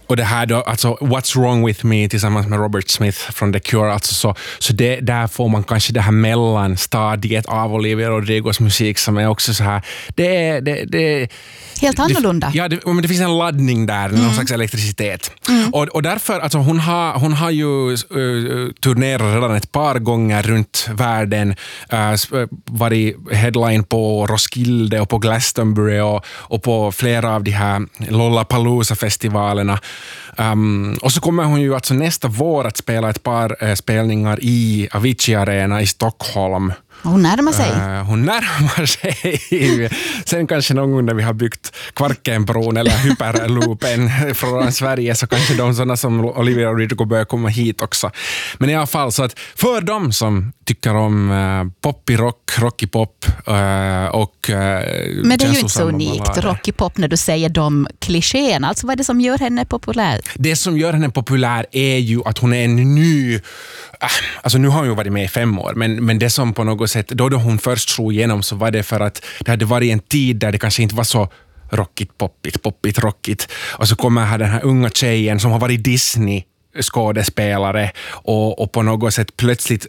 Och det här då, alltså What's Wrong With Me tillsammans med Robert Smith från The Cure, alltså så det, där får man kanske det här mellanstadiet av Olivia Rodrigos musik som är också så här, det är helt annorlunda. Men det finns en laddning där, någon slags elektricitet. Och därför, alltså hon har ju turnerat redan ett par gånger runt världen, varit headline på Roskilde och på Glastonbury och på flera av de här Lollapalooza-festivalerna. Och så kommer hon ju alltså nästa vår att spela ett par spelningar i Avicii Arena i Stockholm. Hon närmar sig. Hon närmar sig. Sen kanske någon gång när vi har byggt Kvarkenbron eller Hyperloopen från Sverige, så kanske de sådana som Olivia Rodrigo börjar komma hit också. Men i alla fall, så att för dem som tycker om poppy rock, rocky pop och men det är ju inte så unikt, rocky pop, när du säger de klichéerna. Alltså vad är det som gör henne populär? Det som gör henne populär är ju att hon är en ny... Alltså nu har hon ju varit med i 5 år, men det som på något sätt, då hon först slog igenom, så var det för att det hade varit en tid där det kanske inte var så rockigt, poppigt, rockigt. Och så kommer här den här unga tjejen som har varit Disney-skådespelare och på något sätt plötsligt...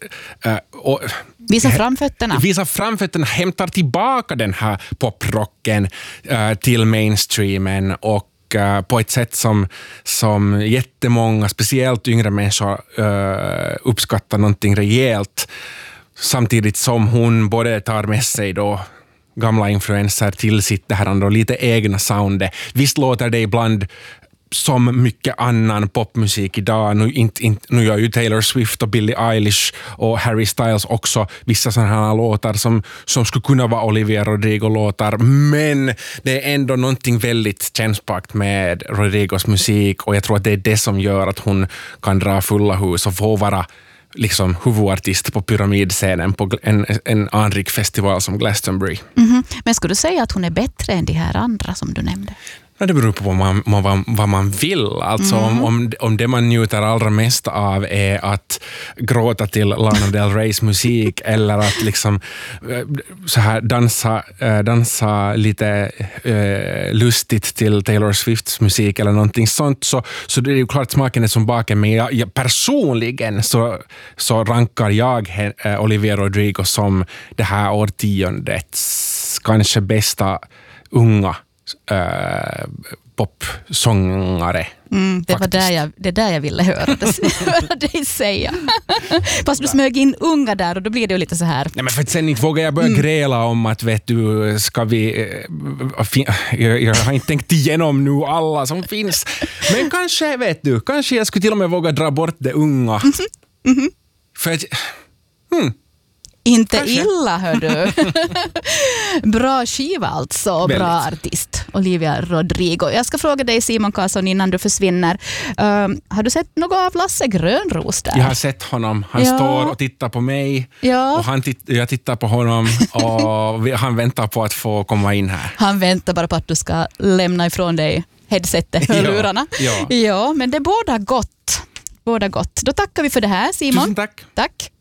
Visa framfötterna, hämtar tillbaka den här poprocken till mainstreamen och på ett sätt som jättemånga, speciellt yngre människor, uppskattar någonting rejält, samtidigt som hon både tar med sig då gamla influenser till sitt det här andra lite egna soundet. Visst låter det ibland som mycket annan popmusik idag. Nu gör ju Taylor Swift och Billie Eilish och Harry Styles också vissa sådana här låtar som skulle kunna vara Olivia Rodrigo-låtar, men det är ändå någonting väldigt kännspakt med Rodrigos musik, och jag tror att det är det som gör att hon kan dra fulla hus och få vara liksom huvudartist på pyramidscenen på en anrik festival som Glastonbury. Men skulle du säga att hon är bättre än de här andra som du nämnde? Ja, det beror på vad man vill. Alltså om det man njuter allra mest av är att gråta till Lana Del Reys musik eller att liksom så här dansa lite lustigt till Taylor Swifts musik eller någonting sånt, så det är ju klart smaken är som baken, men jag personligen så rankar jag Olivia Rodrigo som det här årtiondets kanske bästa unga popsångare. Det var där jag ville höra dig säga. Fast du smög in unga där, och då blir det ju lite så här. Nej, men för att sen inte vågar jag börja gräla om att vet du, ska vi jag har inte tänkt igenom nu alla som finns. Men kanske jag skulle till och med våga dra bort det unga. För att inte kanske. Illa, hör du. Bra skiva alltså, bra artist. Olivia Rodrigo. Jag ska fråga dig, Simon Karlsson, innan du försvinner. Har du sett något av Lasse Grönros där? Jag har sett honom. Han står och tittar på mig. Ja. Och jag tittar på honom och han väntar på att få komma in här. Han väntar bara på att du ska lämna ifrån dig headsetet, hörlurarna. Ja, men det båda gott. Då tackar vi för det här, Simon. Tusen tack. Tack.